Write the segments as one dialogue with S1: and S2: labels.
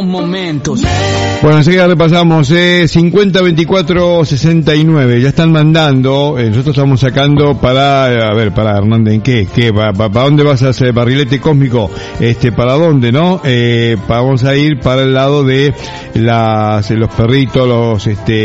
S1: Momentos.
S2: Bueno, enseguida repasamos 50 24 69. Ya están mandando, nosotros estamos sacando para Hernández, ¿en qué? ¿Para dónde vas a hacer barrilete cósmico? ¿Para dónde, no? Vamos a ir para el lado de los perritos, los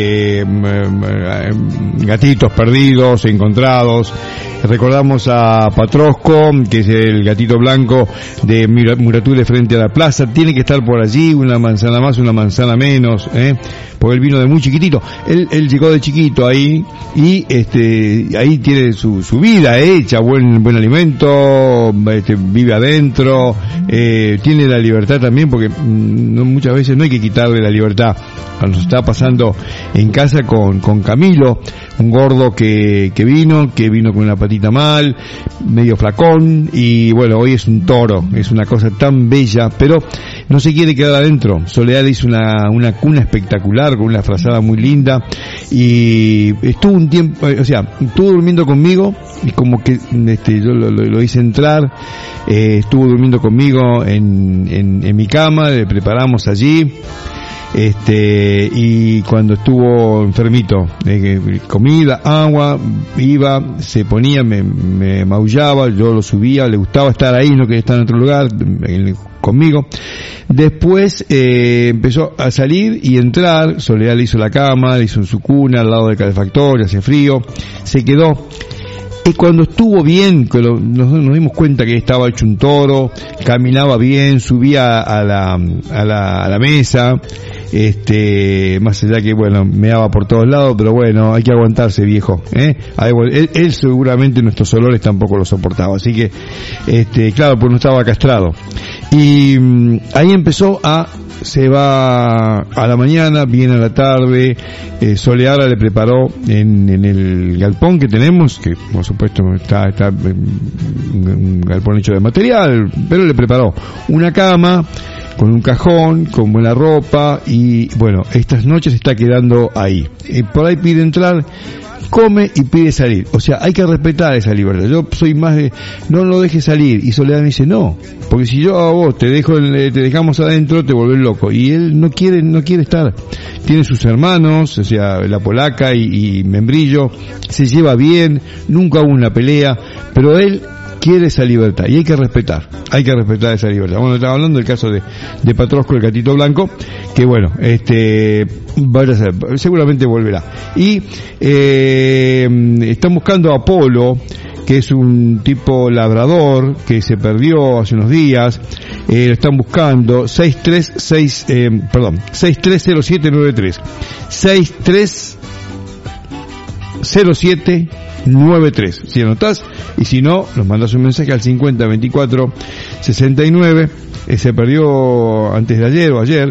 S2: gatitos perdidos, encontrados. Recordamos a Patrosco, que es el gatito blanco de Murature frente a la plaza. Tiene que estar por allí, una manzana más, una manzana menos, porque él vino de muy chiquitito. Él llegó de chiquito ahí y ahí tiene su vida hecha, buen alimento, vive adentro, tiene la libertad también, porque muchas veces no hay que quitarle la libertad. Nos está pasando en casa con Camilo, un gordo que vino con una patita mal, medio flacón, y bueno, hoy es un toro, es una cosa tan bella, pero no se quiere quedar adentro. Soledad le hizo una cuna espectacular, con una frazada muy linda, y estuvo un tiempo, estuvo durmiendo conmigo, y como que yo lo hice entrar, estuvo durmiendo conmigo en mi cama, le preparamos allí, y cuando estuvo enfermito, comida, agua, iba, se ponía, me maullaba, yo lo subía, le gustaba estar ahí, no quería estar en otro lugar, conmigo. Después empezó a salir y entrar. Soledad le hizo la cama, le hizo su cuna al lado del calefactor, hacía frío, se quedó. Y cuando estuvo bien, nos dimos cuenta que estaba hecho un toro, caminaba bien, subía a la mesa, más allá que, meaba por todos lados, pero bueno, hay que aguantarse, viejo, él seguramente nuestros olores tampoco lo soportaba, así que, claro, pues no estaba castrado. Y ahí se va a la mañana, viene a la tarde. Soledad le preparó en el galpón que tenemos, que por supuesto está un galpón hecho de material, pero le preparó una cama con un cajón, con buena ropa, y bueno, estas noches está quedando ahí. Por ahí pide entrar, come y pide salir. O sea, hay que respetar esa libertad. Yo soy más de, no lo dejes salir. Y Soledad me dice, no, porque si yo a vos te dejamos adentro, te volvés loco. Y él no quiere estar. Tiene sus hermanos, o sea, la polaca y Membrillo, se lleva bien, nunca hubo una pelea, pero él quiere esa libertad y hay que respetar esa libertad. Bueno, estaba hablando del caso de Patrosco, el gatito blanco, que bueno, vaya a ser, seguramente volverá. Y están buscando a Polo, que es un tipo labrador que se perdió hace unos días. Lo están buscando 630793 630793. Si anotás, y si no, nos mandas un mensaje al 50 24 69. Se perdió antes de ayer o ayer.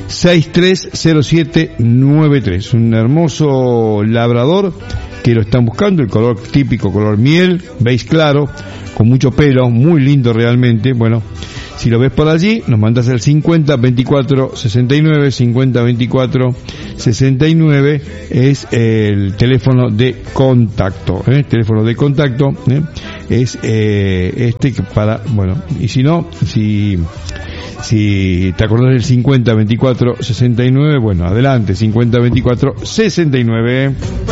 S2: 630793. Un hermoso labrador que lo están buscando, el color típico, color miel, beige claro, con mucho pelo, muy lindo realmente. Bueno, si lo ves por allí, nos mandas al 50 24 69, 50 24 69 es el teléfono de contacto, teléfono de contacto, es para, bueno, y si no, si te acordás del 50 24 69, bueno, adelante, 50 24 69.